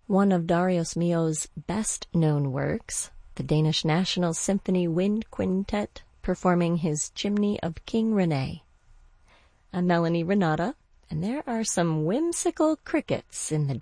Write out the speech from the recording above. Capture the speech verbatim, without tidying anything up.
One of Darius Milhaud's best-known works, the Danish National Symphony Wind Quintet, performing his Chimney of King Rene. I'm Melanie Renata, and there are some whimsical crickets in the